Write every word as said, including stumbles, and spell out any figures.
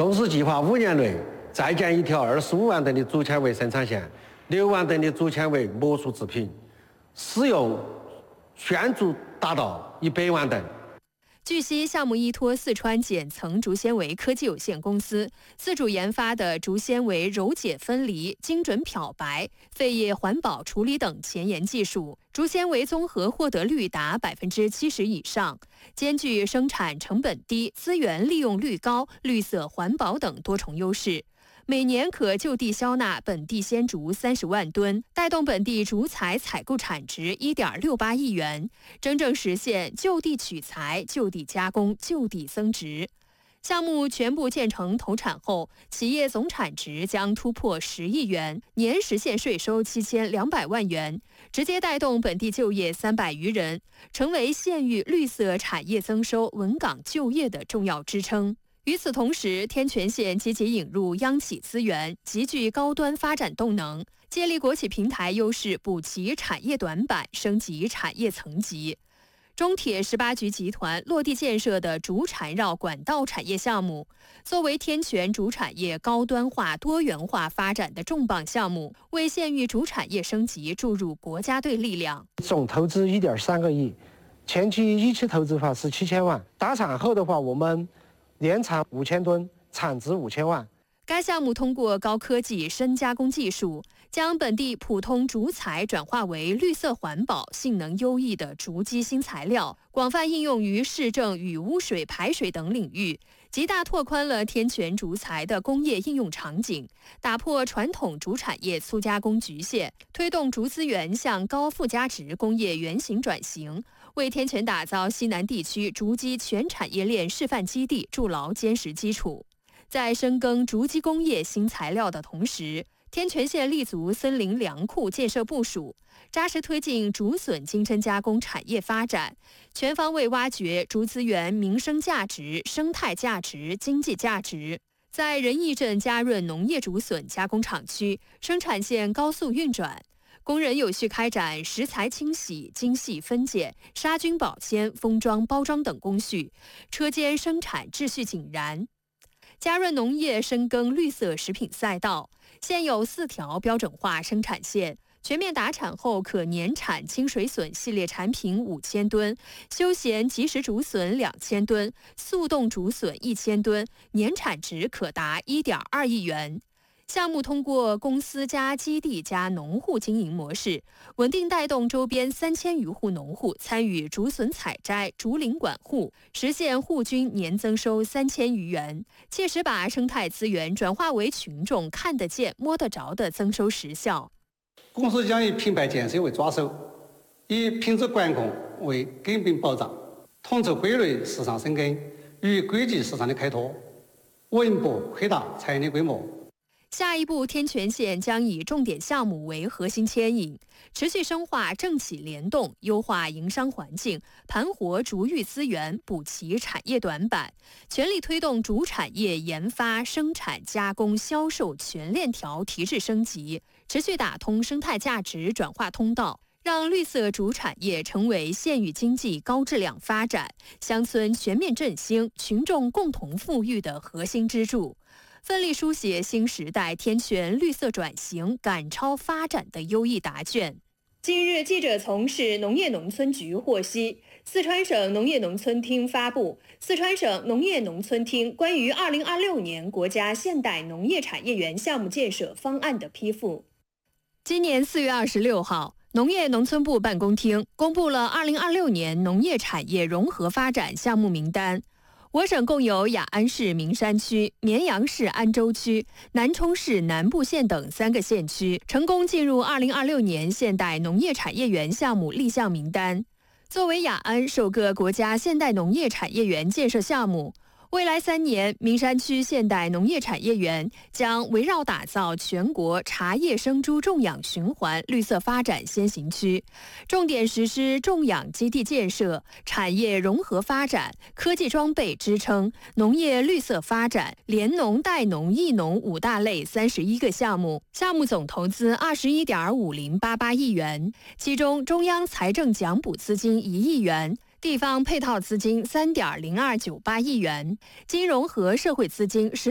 公司计划五年内再建一条二十五万吨的竹纤维生产线，六万吨的竹纤维魔术制品，使用暄竹达到一百万吨。 据悉，项目依托四川碱层竹纤维科技有限公司自主研发的竹纤维柔解分离、精准漂白、废液环保处理等前沿技术，竹纤维综合获得率达百分之七十以上，兼具生产成本低、资源利用率高、绿色环保等多重优势。每年可就地销纳本地鲜竹三十万吨，带动本地竹材采购产值一点六八亿元，真正实现就地取材、就地加工、就地增值。项目全部建成投产后，企业总产值将突破十亿元，年实现税收七千两百万元，直接带动本地就业三百余人，成为县域绿色产业增收、稳岗就业的重要支撑。与此同时，天全县积极引入央企资源，极具高端发展动能，借力国企平台优势，补齐产业短板，升级产业层级。中铁十八局集团落地建设的竹缠绕管道产业项目，作为天全竹产业高端化、多元化发展的重磅项目，为县域竹产业升级注入国家队力量。 总投资一点三个亿，前期一期投资的话是七千万，打产后的话，我们年产五千吨，产值五千万。 该项目通过高科技深加工技术，将本地普通竹材转化为绿色环保、性能优异的竹基新材料，广泛应用于市政与污水排水等领域，极大拓宽了天全竹材的工业应用场景，打破传统竹产业粗加工局限，推动竹资源向高附加值工业原型转型，为天全打造西南地区竹基全产业链示范基地筑牢坚实基础。在深耕竹基工业新材料的同时，天全县立足森林粮库建设部署，扎实推进竹笋精深加工产业发展，全方位挖掘竹资源民生价值、生态价值、经济价值。在仁义镇嘉润农业竹笋加工厂区，生产线高速运转，工人有序开展食材清洗、精细分拣、杀菌保鲜、封装包装等工序，车间生产秩序井然。嘉润农业深耕绿色食品赛道，现有四条标准化生产线，全面达产后可年产清水笋系列产品五千吨，休闲即食竹笋两千吨，速冻竹笋一千吨，年产值可达一点二亿元。项目通过公司加基地加农户经营模式，稳定带动周边三千余户农户参与竹笋采摘、竹林管护，实现户均年增收三千余元，切实把生态资源转化为群众看得见、摸得着的增收实效。 公司将以品牌建设为抓手，以品质管控为根本保障，统筹国内市场深耕与国际市场的开拓，稳步扩大产业的规模。 下一步，天全县将以重点项目为核心牵引，持续深化政企联动，优化营商环境，盘活竹育资源，补齐产业短板，全力推动竹产业研发、生产、加工、销售全链条提质升级，持续打通生态价值转化通道，让绿色竹产业成为县域经济高质量发展、乡村全面振兴、群众共同富裕的核心支柱。奋力书写新时代天全绿色转型、赶超发展的优异答卷。近日，记者从市农业农村局获悉，四川省农业农村厅发布《四川省农业农村厅关于二零二六年国家现代农业产业园项目建设方案的批复》。今年四月二十六号，农业农村部办公厅公布了二零二六年农业产业融合发展项目名单。我省共有雅安市名山区、绵阳市安州区、南充市南部县等三个县区成功进入二零二六年现代农业产业园项目立项名单。作为雅安首个国家现代农业产业园建设项目，未来三年，名山区现代农业产业园将围绕打造全国茶叶生猪种养循环绿色发展先行区，重点实施种养基地建设、产业融合发展、科技装备支撑、农业绿色发展、联农带农益农五大类三十一个项目，项目总投资二十一点五零八八亿元，其中中央财政奖补资金一亿元。地方配套资金三点零二九八亿元，金融和社会资金十